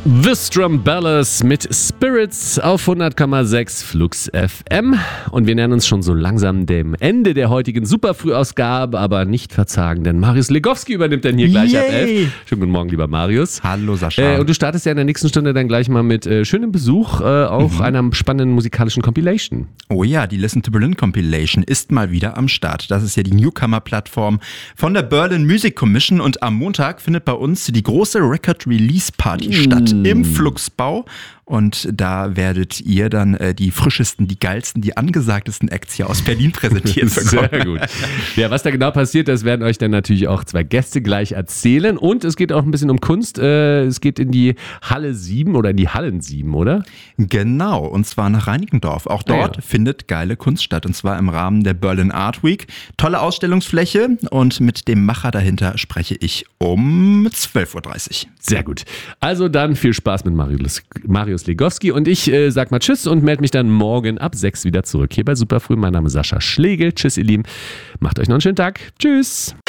The Strumbellas mit Spirits auf 100,6 Flux FM. Und wir nähern uns schon so langsam dem Ende der heutigen Superfrühausgabe, aber nicht verzagen, denn Marius Legowski übernimmt dann hier gleich ab 11. Schönen guten Morgen, lieber Marius. Hallo Sascha. Und du startest ja in der nächsten Stunde dann gleich mal mit schönem Besuch auf einer spannenden musikalischen Compilation. Oh ja, die Listen to Berlin Compilation ist mal wieder am Start. Das ist ja die Newcomer-Plattform von der Berlin Music Commission und am Montag findet bei uns die große Record-Release-Party statt im Fluxbau. Und da werdet ihr dann die frischesten, die geilsten, die angesagtesten Acts hier aus Berlin präsentiert bekommen. Sehr gut. Ja, was da genau passiert, das werden euch dann natürlich auch zwei Gäste gleich erzählen. Und es geht auch ein bisschen um Kunst. Es geht in die Halle 7 oder in die Hallen 7, oder? Genau, und zwar nach Reinickendorf. Auch dort findet geile Kunst statt. Und zwar im Rahmen der Berlin Art Week. Tolle Ausstellungsfläche. Und mit dem Macher dahinter spreche ich um 12.30 Uhr. Sehr gut. Also dann viel Spaß mit Marius Legowski und ich sag mal Tschüss und melde mich dann morgen ab 6 wieder zurück hier bei Superfrüh. Mein Name ist Sascha Schlegel. Tschüss, ihr Lieben. Macht euch noch einen schönen Tag. Tschüss.